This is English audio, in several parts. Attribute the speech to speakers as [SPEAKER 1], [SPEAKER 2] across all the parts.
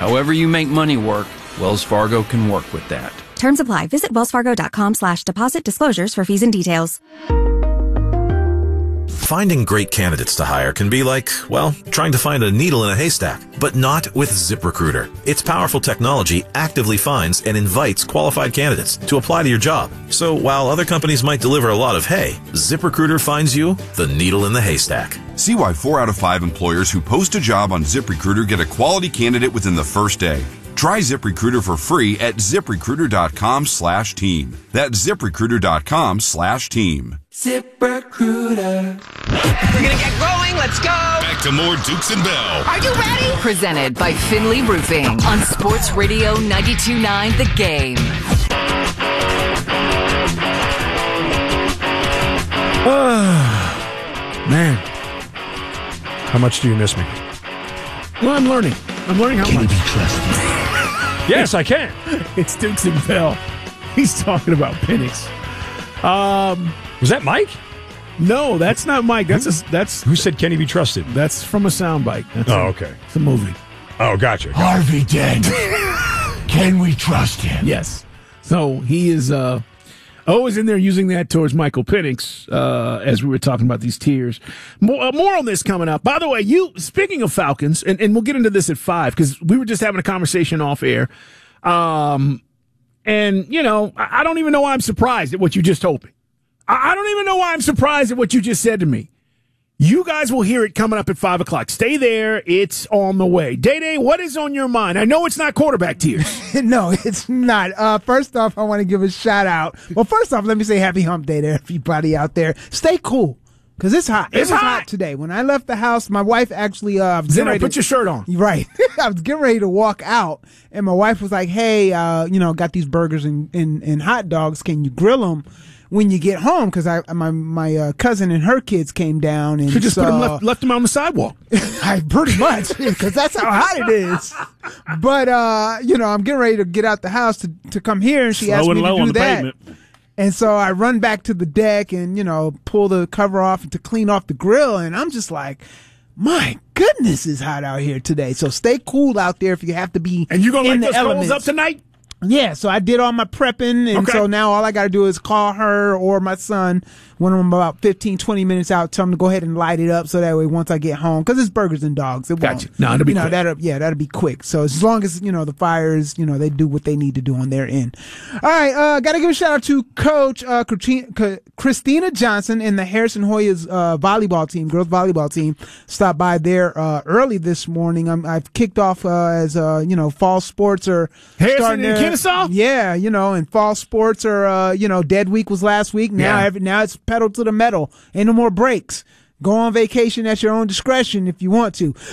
[SPEAKER 1] However you make money work, Wells Fargo can work with that.
[SPEAKER 2] Terms apply. Visit wellsfargo.com/deposit disclosures for fees and details.
[SPEAKER 3] Finding great candidates to hire can be like, well, trying to find a needle in a haystack, but not with ZipRecruiter. Its powerful technology actively finds and invites qualified candidates to apply to your job. So while other companies might deliver a lot of hay, ZipRecruiter finds you the needle in the haystack.
[SPEAKER 4] See why 4 out of 5 employers who post a job on ZipRecruiter get a quality candidate within the first day. Try ZipRecruiter for free at ZipRecruiter.com/team. That's ZipRecruiter.com/team.
[SPEAKER 5] ZipRecruiter. We're gonna get rolling. Let's go.
[SPEAKER 6] Back to more Dukes and Bell.
[SPEAKER 5] Are you ready?
[SPEAKER 7] Presented by Finley Roofing on Sports Radio 92.9 The Game.
[SPEAKER 8] Man, how much do you miss me?
[SPEAKER 9] Well, I'm learning. I'm learning how much.
[SPEAKER 8] Yes, I can.
[SPEAKER 9] It's Dukes and Bell. He's talking about Penix.
[SPEAKER 8] Was that Mike?
[SPEAKER 9] No, that's not Mike. That's
[SPEAKER 8] Who said can he be trusted?
[SPEAKER 9] That's from a soundbite.
[SPEAKER 8] Okay.
[SPEAKER 9] It's a movie.
[SPEAKER 8] Oh, gotcha.
[SPEAKER 10] Harvey Dent. Can we trust him?
[SPEAKER 9] Yes. So he is always in there using that towards Michael Penix as we were talking about these tiers. More on this coming up. By the way, speaking of Falcons, and we'll get into this at 5 because we were just having a conversation off air. And, you know, I don't even know why I'm surprised at what you just told me. I don't even know why I'm surprised at what you just said to me. You guys will hear it coming up at 5 o'clock. Stay there. It's on the way. Day, what is on your mind? I know it's not quarterback tiers.
[SPEAKER 11] No, it's not. First off, I want to give a shout out. Well, first off, let me say happy hump day to everybody out there. Stay cool. Because it's hot. It was hot today. When I left the house, my wife actually...
[SPEAKER 9] Zeno, put your shirt on.
[SPEAKER 11] Right. I was getting ready to walk out, and my wife was like, hey, got these burgers and hot dogs. Can you grill them when you get home? Because my cousin and her kids came down. And
[SPEAKER 9] you just put them left them on the sidewalk.
[SPEAKER 11] Pretty much, because that's how hot it is. But, I'm getting ready to get out the house to come here, and she asked me to do that. Pavement. And so I run back to the deck and, pull the cover off to clean off the grill. And I'm just like, my goodness, it's hot out here today. So stay cool out there if you have to be.
[SPEAKER 9] And you going to light those
[SPEAKER 11] elements
[SPEAKER 9] rolls up tonight?
[SPEAKER 11] Yeah, so I did all my prepping, and so now all I got to do is call her or my son when I'm about 15, 20 minutes out, tell them to go ahead and light it up so that way once I get home, because it's burgers and dogs. It
[SPEAKER 9] gotcha.
[SPEAKER 11] won't.
[SPEAKER 9] No, it'll be quick.
[SPEAKER 11] That'll be quick. So as long as, the fires, they do what they need to do on their end. All right, got to give a shout out to Coach Christina Johnson and the Harrison Hoyas volleyball team, girls volleyball team, stopped by there early this morning. I've kicked off as fall sports are
[SPEAKER 9] Harrison
[SPEAKER 11] starting
[SPEAKER 9] and Kennesaw?
[SPEAKER 11] Yeah, and fall sports are, Dead Week was last week. Now it's pedal to the metal. Ain't no more breaks. Go on vacation at your own discretion if you want to.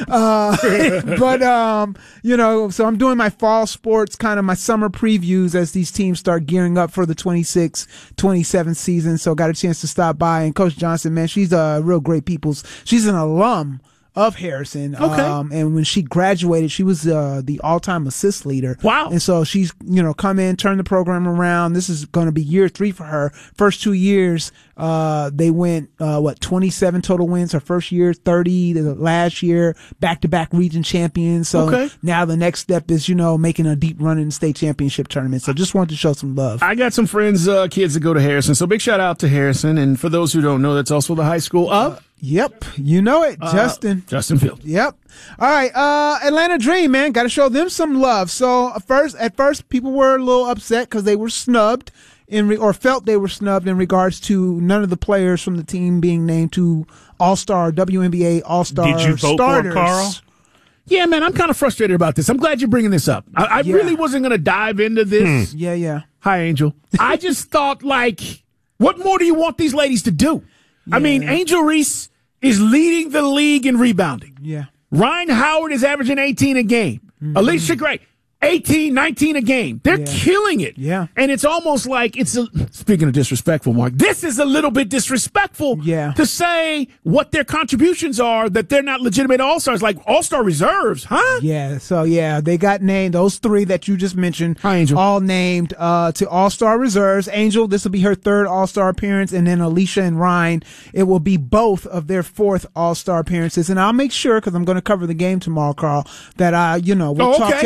[SPEAKER 11] So I'm doing my fall sports, kind of my summer previews as these teams start gearing up for the 26-27 season. So got a chance to stop by. And Coach Johnson, man, she's a real great she's an alum of Harrison.
[SPEAKER 9] Okay.
[SPEAKER 11] And when she graduated, she was the all-time assist leader.
[SPEAKER 9] Wow.
[SPEAKER 11] And so she's, come in, turn the program around. This is going to be year 3 for her. First 2 years, they went, 27 total wins. Her first year, 30. The last year, back-to-back region champions. So now the next step is, making a deep run in the state championship tournament. So just wanted to show some love.
[SPEAKER 9] I got some friends, kids that go to Harrison. So big shout out to Harrison. And for those who don't know, that's also the high school of...
[SPEAKER 11] Yep, you know it, Justin
[SPEAKER 9] Field.
[SPEAKER 11] Yep. All right, Atlanta Dream, man, got to show them some love. So at first, people were a little upset because they were snubbed or felt they were snubbed in regards to none of the players from the team being named to All-Star WNBA All-Star starters.
[SPEAKER 8] Did you vote for Carl?
[SPEAKER 9] Yeah, man, I'm kind of frustrated about this. I'm glad you're bringing this up. I really wasn't going to dive into this.
[SPEAKER 11] Yeah.
[SPEAKER 9] Hi, Angel. I just thought, what more do you want these ladies to do? Yeah. I mean, Angel Reese is leading the league in rebounding.
[SPEAKER 11] Yeah.
[SPEAKER 9] Ryan Howard is averaging 18 a game. Mm-hmm. Alicia Gray, 18, 19 a game. They're killing it.
[SPEAKER 11] Yeah.
[SPEAKER 9] And it's almost like speaking of disrespectful, Mark, this is a little bit disrespectful to say what their contributions are, that they're not legitimate all-stars, like all-star reserves, huh?
[SPEAKER 11] Yeah. So, they got named, those 3 that you just mentioned,
[SPEAKER 9] Hi, Angel.
[SPEAKER 11] all named to all-star reserves. Angel, this will be her 3rd all-star appearance, and then Alicia and Ryan, it will be both of their 4th all-star appearances. And I'll make sure, because I'm going to cover the game tomorrow, Carl, that, we'll talk to